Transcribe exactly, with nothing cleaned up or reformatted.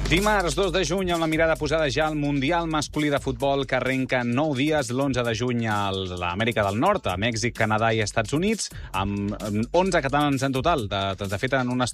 Dimarts dos de juny, amb la mirada posada ja al Mundial masculí de futbol que arrenca nou dies, l'onze de juny a l'Amèrica del Nord, a Mèxic, Canadà i Estats Units, amb onze catalans en total. De, de fet, en una estona